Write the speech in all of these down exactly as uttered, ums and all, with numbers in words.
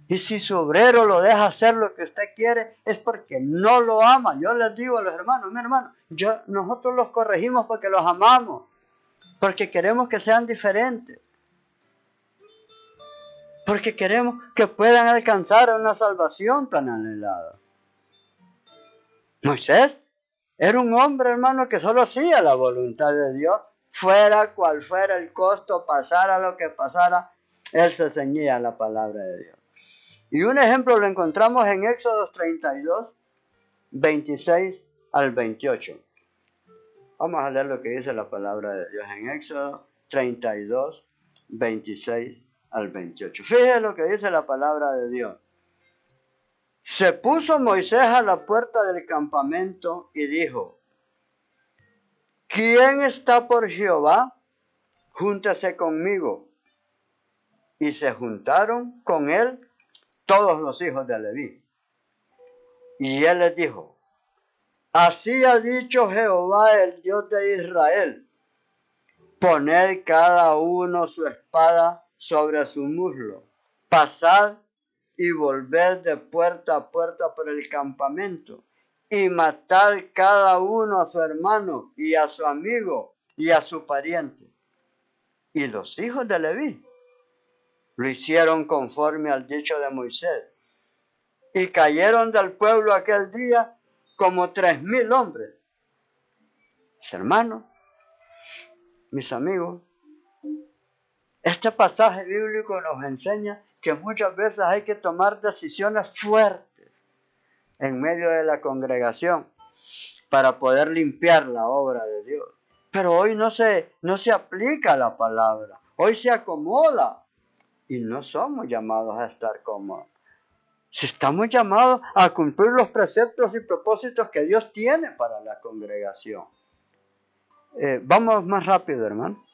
Y si su obrero lo deja hacer lo que usted quiere, es porque no lo ama. Yo les digo a los hermanos, mi hermano, yo, nosotros los corregimos porque los amamos, porque queremos que sean diferentes, porque queremos que puedan alcanzar una salvación tan anhelada. Moisés era un hombre, hermano, que solo hacía la voluntad de Dios, fuera cual fuera el costo, pasara lo que pasara, él se ceñía a la palabra de Dios. Y un ejemplo lo encontramos en Éxodo treinta y dos, veintiséis al veintiocho. Vamos a leer lo que dice la palabra de Dios en Éxodo treinta y dos, veintiséis al veintiocho. Fíjense lo que dice la palabra de Dios. Se puso Moisés a la puerta del campamento y dijo: ¿quién está por Jehová? Júntese conmigo. Y se juntaron con él todos los hijos de Leví. Y él les dijo: así ha dicho Jehová, el Dios de Israel: poned cada uno su espada sobre su muslo, pasad y volved de puerta a puerta por el campamento, y matad cada uno a su hermano, y a su amigo, y a su pariente. Y los hijos de Leví lo hicieron conforme al dicho de Moisés, y cayeron del pueblo aquel día como tres mil hombres. Mis hermanos, mis amigos, este pasaje bíblico nos enseña que muchas veces hay que tomar decisiones fuertes en medio de la congregación para poder limpiar la obra de Dios. Pero hoy no se, no se aplica la palabra, hoy se acomoda y no somos llamados a estar cómodos. Si estamos llamados a cumplir los preceptos y propósitos que Dios tiene para la congregación. Eh, vamos más rápido, hermano.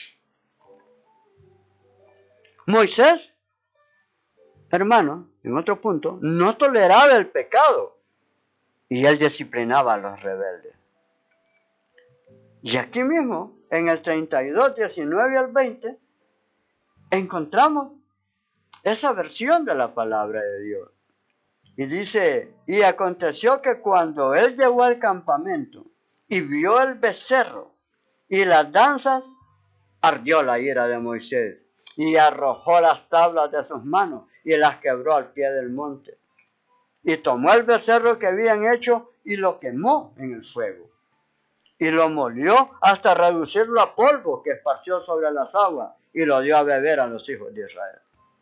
Moisés, hermano, en otro punto, no toleraba el pecado y él disciplinaba a los rebeldes. Y aquí mismo, en el treinta y dos, diecinueve al veinte, encontramos esa versión de la palabra de Dios. Y dice: y aconteció que cuando él llegó al campamento y vio el becerro y las danzas, ardió la ira de Moisés y arrojó las tablas de sus manos y las quebró al pie del monte. Y tomó el becerro que habían hecho y lo quemó en el fuego. Y lo molió hasta reducirlo a polvo que esparció sobre las aguas y lo dio a beber a los hijos de Israel.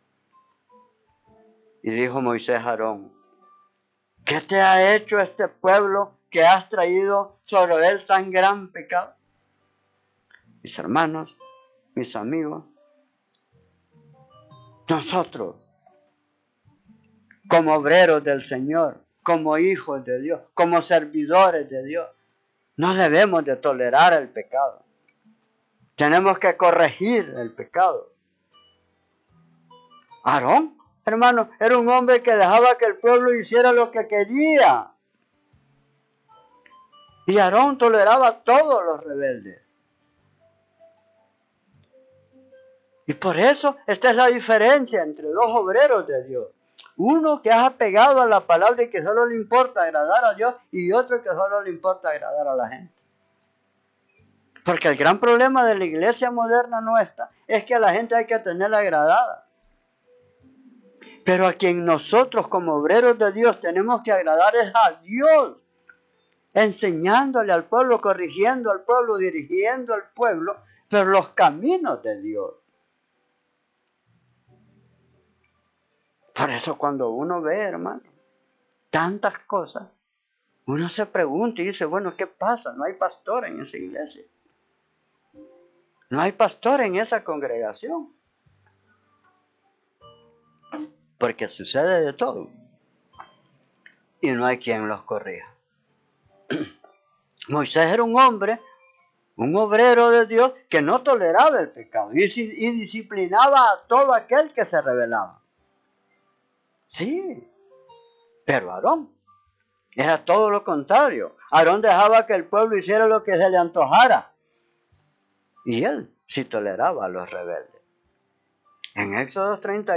Y dijo Moisés a Aarón: ¿qué te ha hecho este pueblo que has traído sobre él tan gran pecado? Mis hermanos, mis amigos, nosotros, como obreros del Señor, como hijos de Dios, como servidores de Dios, no debemos de tolerar el pecado. Tenemos que corregir el pecado. Aarón, hermano, era un hombre que dejaba que el pueblo hiciera lo que quería. Y Aarón toleraba a todos los rebeldes. Y por eso esta es la diferencia entre dos obreros de Dios. Uno que es apegado a la palabra y que solo le importa agradar a Dios, y otro que solo le importa agradar a la gente. Porque el gran problema de la iglesia moderna nuestra es que a la gente hay que tenerla agradada. Pero a quien nosotros como obreros de Dios tenemos que agradar es a Dios, enseñándole al pueblo, corrigiendo al pueblo, dirigiendo al pueblo por los caminos de Dios. Por eso cuando uno ve, hermano, tantas cosas, uno se pregunta y dice: bueno, ¿qué pasa? No hay pastor en esa iglesia. No hay pastor en esa congregación. Porque sucede de todo. Y no hay quien los corrija. Moisés era un hombre, un obrero de Dios que no toleraba el pecado y, y disciplinaba a todo aquel que se rebelaba. Sí, pero Aarón era todo lo contrario. Aarón dejaba que el pueblo hiciera lo que se le antojara. Y él sí toleraba a los rebeldes. En Éxodo treinta